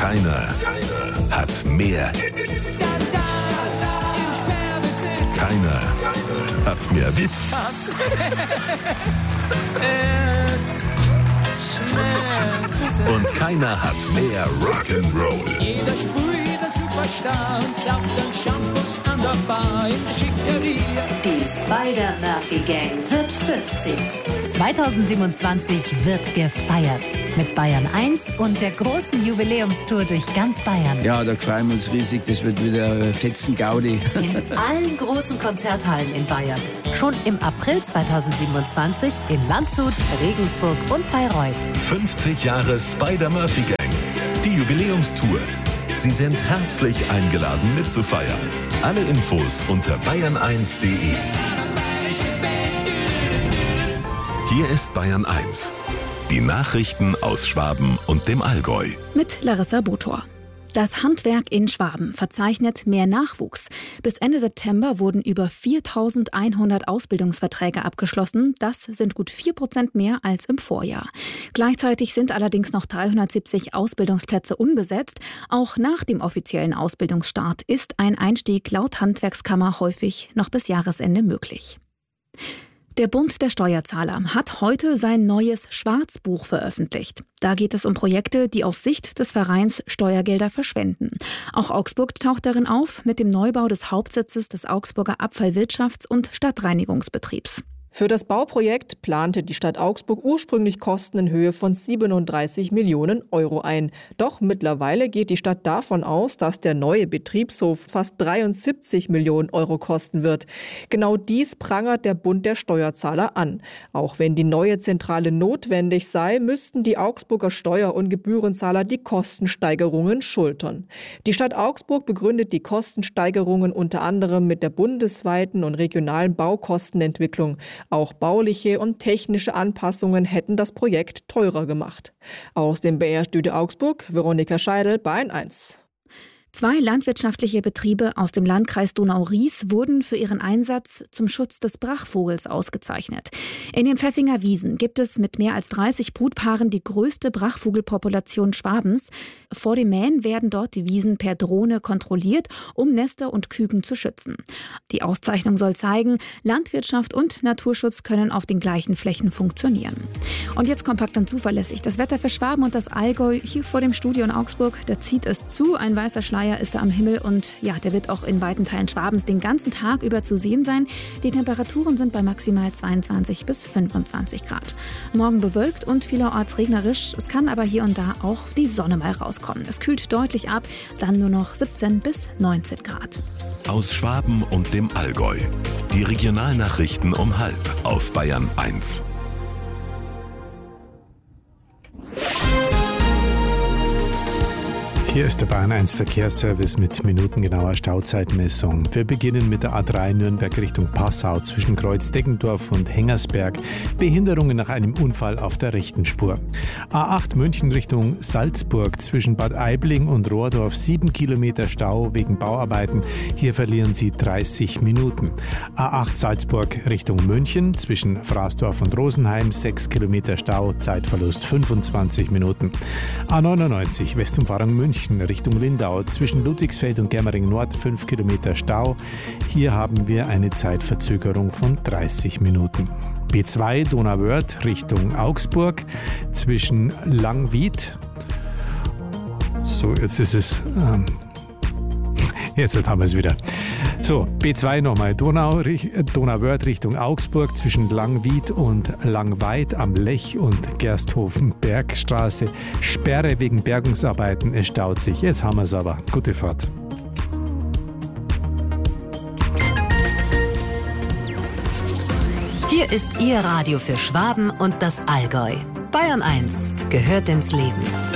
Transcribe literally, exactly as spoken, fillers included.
Keiner, keiner hat mehr Hits. Keiner hat mehr Witz. Und keiner hat mehr Rock'n'Roll. Jeder sprüht den Superstar und sauft den Shampoos an der Bar in der Schickeria. Die Spider-Murphy-Gang wird fünfzig. zweitausendsiebenundzwanzig wird gefeiert. Mit Bayern eins und der großen Jubiläumstour durch ganz Bayern. Ja, da freuen wir uns riesig. Das wird wieder fetzen Gaudi. In allen großen Konzerthallen in Bayern. Schon im April zweitausendsiebenundzwanzig in Landshut, Regensburg und Bayreuth. fünfzig Jahre Spider-Murphy-Gang. Die Jubiläumstour. Sie sind herzlich eingeladen mitzufeiern. Alle Infos unter bayern eins punkt de. Hier ist Bayern eins. Die Nachrichten aus Schwaben und dem Allgäu. Mit Larissa Botor. Das Handwerk in Schwaben verzeichnet mehr Nachwuchs. Bis Ende September wurden über viertausendeinhundert Ausbildungsverträge abgeschlossen. Das sind gut vier Prozent mehr als im Vorjahr. Gleichzeitig sind allerdings noch dreihundertsiebzig Ausbildungsplätze unbesetzt. Auch nach dem offiziellen Ausbildungsstart ist ein Einstieg laut Handwerkskammer häufig noch bis Jahresende möglich. Der Bund der Steuerzahler hat heute sein neues Schwarzbuch veröffentlicht. Da geht es um Projekte, die aus Sicht des Vereins Steuergelder verschwenden. Auch Augsburg taucht darin auf mit dem Neubau des Hauptsitzes des Augsburger Abfallwirtschafts- und Stadtreinigungsbetriebs. Für das Bauprojekt plante die Stadt Augsburg ursprünglich Kosten in Höhe von siebenunddreißig Millionen Euro ein. Doch mittlerweile geht die Stadt davon aus, dass der neue Betriebshof fast dreiundsiebzig Millionen Euro kosten wird. Genau dies prangert der Bund der Steuerzahler an. Auch wenn die neue Zentrale notwendig sei, müssten die Augsburger Steuer- und Gebührenzahler die Kostensteigerungen schultern. Die Stadt Augsburg begründet die Kostensteigerungen unter anderem mit der bundesweiten und regionalen Baukostenentwicklung. Auch bauliche und technische Anpassungen hätten das Projekt teurer gemacht. Aus dem B R-Studio Augsburg, Veronika Scheidel, Bayern eins. Zwei landwirtschaftliche Betriebe aus dem Landkreis Donau-Ries wurden für ihren Einsatz zum Schutz des Brachvogels ausgezeichnet. In den Pfäffinger Wiesen gibt es mit mehr als dreißig Brutpaaren die größte Brachvogelpopulation Schwabens. Vor dem Mähen werden dort die Wiesen per Drohne kontrolliert, um Nester und Küken zu schützen. Die Auszeichnung soll zeigen, Landwirtschaft und Naturschutz können auf den gleichen Flächen funktionieren. Und jetzt kompakt und zuverlässig das Wetter für Schwaben und das Allgäu hier vor dem Studio in Augsburg. Da zieht es zu, ein weißer Schleier ist da am Himmel und ja, der wird auch in weiten Teilen Schwabens den ganzen Tag über zu sehen sein. Die Temperaturen sind bei maximal zweiundzwanzig bis fünfundzwanzig Grad. Morgen bewölkt und vielerorts regnerisch. Es kann aber hier und da auch die Sonne mal rauskommen. Es kühlt deutlich ab, dann nur noch siebzehn bis neunzehn Grad. Aus Schwaben und dem Allgäu. Die Regionalnachrichten um halb auf Bayern eins. Hier ist der Bayern eins Verkehrsservice mit minutengenauer Stauzeitmessung. Wir beginnen mit der A drei Nürnberg Richtung Passau zwischen Kreuz-Deggendorf und Hengersberg. Behinderungen nach einem Unfall auf der rechten Spur. A acht München Richtung Salzburg zwischen Bad Aibling und Rohrdorf sieben Kilometer Stau wegen Bauarbeiten. Hier verlieren Sie dreißig Minuten. A acht Salzburg Richtung München zwischen Fraßdorf und Rosenheim sechs Kilometer Stau, Zeitverlust fünfundzwanzig Minuten. A neunundneunzig Westumfahrung München Richtung Lindau zwischen Ludwigsfeld und Germering Nord fünf Kilometer Stau. Hier haben wir eine Zeitverzögerung von dreißig Minuten. B zwei Donauwörth Richtung Augsburg zwischen Langwied. So, jetzt ist es... Ähm Jetzt haben wir es wieder. So, B zwei nochmal. Donau, Donauwörth Richtung Augsburg zwischen Langwied und Langweid am Lech und Gersthofen-Bergstraße. Sperre wegen Bergungsarbeiten. Es staut sich. Jetzt haben wir es aber. Gute Fahrt. Hier ist Ihr Radio für Schwaben und das Allgäu. Bayern eins gehört ins Leben.